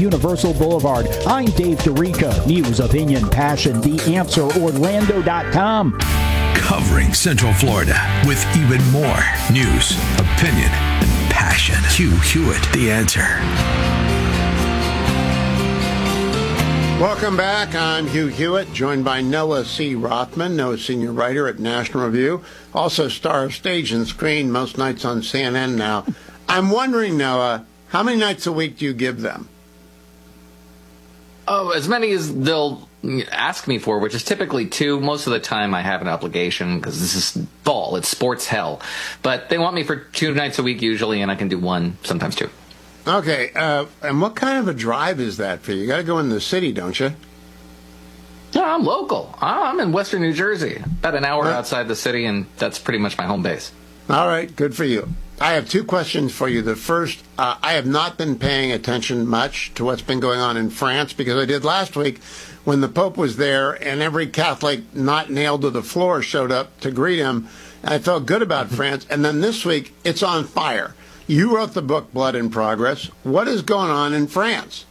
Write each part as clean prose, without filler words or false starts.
Universal Boulevard. I'm Dave Dorica. News, opinion, passion. The Answer, Orlando.com. Covering Central Florida with even more news, opinion, and passion. Hugh Hewitt, The Answer. Welcome back. I'm Hugh Hewitt, joined by Noah C. Rothman, Noah senior writer at National Review, also star of Stage and Screen, most nights on CNN now. I'm wondering, Noah, how many nights a week do you give them? Oh, as many as they'll ask me for, which is typically 2. Most of the time I have an obligation because this is fall. It's sports hell. But they want me for 2 nights a week usually, and I can do 1, sometimes 2. Okay, and what kind of a drive is that for you? You got to go in the city, don't you? No, I'm local. I'm in western New Jersey, about an hour outside the city, and that's pretty much my home base. All right, good for you. I have 2 questions for you. The first, I have not been paying attention much to what's been going on in France because I did last week when the Pope was there and every Catholic not nailed to the floor showed up to greet him. I felt good about France. And then this week, it's on fire. You wrote the book, Blood in Progress. What is going on in France?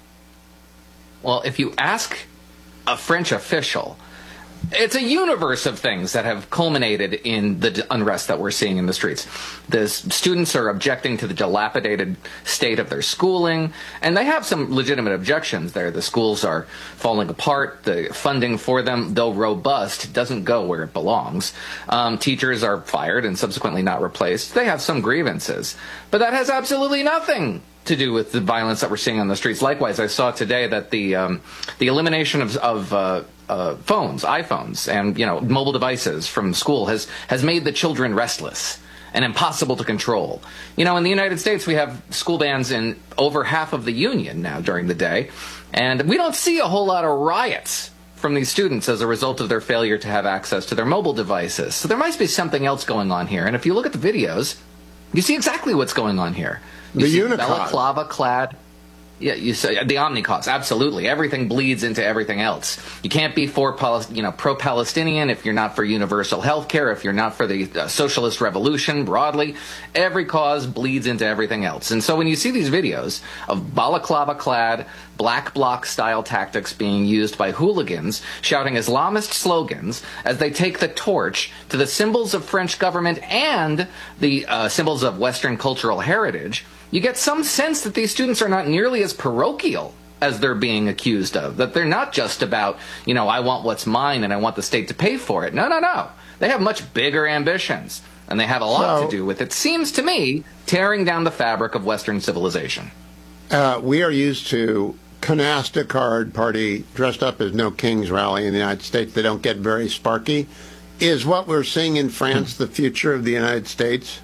Well, if you ask a French official, it's a universe of things that have culminated in the unrest that we're seeing in the streets. The students are objecting to the dilapidated state of their schooling, and they have some legitimate objections there. The schools are falling apart. The funding for them, though robust, doesn't go where it belongs. Teachers are fired and subsequently not replaced. They have some grievances, but that has absolutely nothing to do with the violence that we're seeing on the streets. Likewise, I saw today that the elimination of phones, iPhones, and mobile devices from school has made the children restless and impossible to control. In the United States, we have school bans in over half of the union now during the day, and we don't see a whole lot of riots from these students as a result of their failure to have access to their mobile devices. So there must be something else going on here, and if you look at the videos, you see exactly what's going on here. You see balaclava-clad. Yeah, you say the Omnicause, absolutely. Everything bleeds into everything else. You can't be pro-Palestinian if you're not for universal health care, if you're not for the socialist revolution broadly. Every cause bleeds into everything else. And so when you see these videos of balaclava-clad, black bloc-style tactics being used by hooligans shouting Islamist slogans as they take the torch to the symbols of French government and the symbols of Western cultural heritage, you get some sense that these students are not nearly as parochial as they're being accused of, that they're not just about, I want what's mine and I want the state to pay for it. No. They have much bigger ambitions, and they have a lot to do with, it seems to me, tearing down the fabric of Western civilization. We are used to canasta card party dressed up as No Kings rally in the United States. They don't get very sparky. Is what we're seeing in France the future of the United States?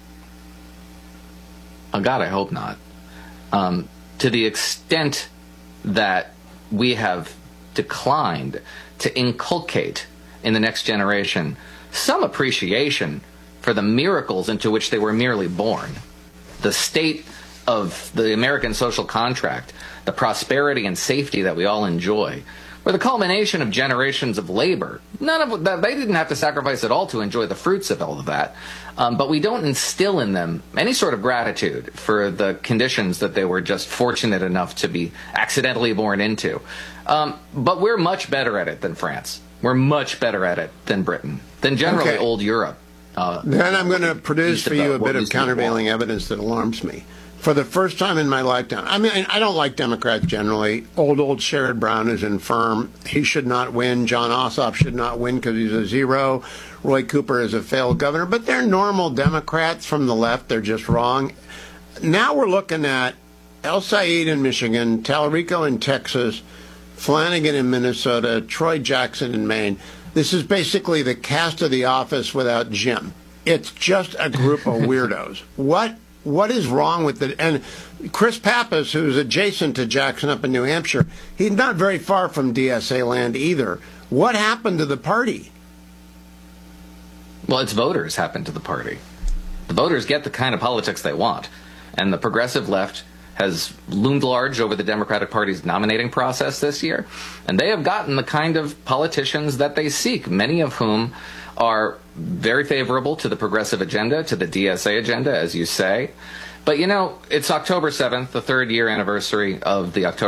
Oh, God, I hope not. To the extent that we have declined to inculcate in the next generation some appreciation for the miracles into which they were merely born, the state of the American social contract, the prosperity and safety that we all enjoy, were the culmination of generations of labor. None of that, they didn't have to sacrifice at all to enjoy the fruits of all of that. But we don't instill in them any sort of gratitude for the conditions that they were just fortunate enough to be accidentally born into. But we're much better at it than France. We're much better at it than Britain, than generally old Europe. Then I'm going to produce for you a bit of countervailing evidence that alarms me. For the first time in my lifetime, I don't like Democrats generally. Old Sherrod Brown is infirm. He should not win. Jon Ossoff should not win because he's a zero. Roy Cooper is a failed governor. But they're normal Democrats from the left. They're just wrong. Now we're looking at El Said in Michigan, Talarico in Texas, Flanagan in Minnesota, Troy Jackson in Maine. This is basically the cast of The Office without Jim. It's just a group of weirdos. What is wrong with it? And Chris Pappas, who's adjacent to Jackson up in New Hampshire, he's not very far from DSA land either. What happened to the party? Well, its voters happened to the party. The voters get the kind of politics they want. And the progressive left has loomed large over the Democratic Party's nominating process this year. And they have gotten the kind of politicians that they seek, many of whom are very favorable to the progressive agenda, to the DSA agenda, as you say. But, it's October 7th, the third year anniversary of the October